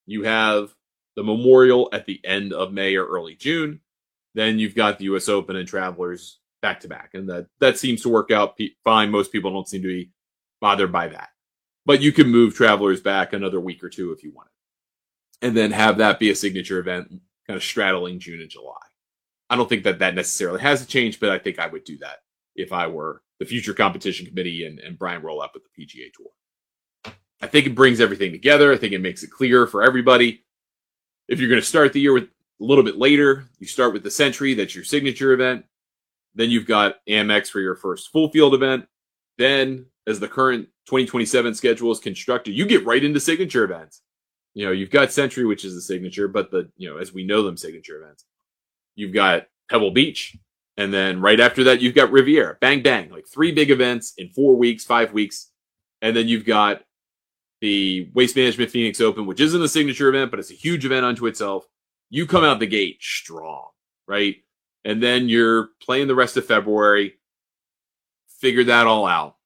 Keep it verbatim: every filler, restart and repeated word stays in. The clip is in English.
You have the Memorial at the end of May or early June. Then you've got the U S Open and Travelers back to back. And that, that seems to work out fine. Most people don't seem to be bothered by that. But you can move Travelers back another week or two if you want it. And then have that be a signature event kind of straddling June and July. I don't think that that necessarily has to change, but I think I would do that if I were the future competition committee and, and Brian Roloff with the P G A Tour. I think it brings everything together. I think it makes it clear for everybody. If you're going to start the year with a little bit later, you start with the Century. That's your signature event. Then you've got Amex for your first full field event. Then, as the current twenty twenty-seven schedule is constructed, you get right into signature events. You know, you've got Century, which is the signature, but the, you know, as we know them, signature events. You've got Pebble Beach. And then right after that, you've got Riviera. Bang, bang. Like three big events in four weeks, five weeks. And then you've got the Waste Management Phoenix Open, which isn't a signature event, but it's a huge event unto itself. You come out the gate strong, right? And then you're playing the rest of February. Figure that all out.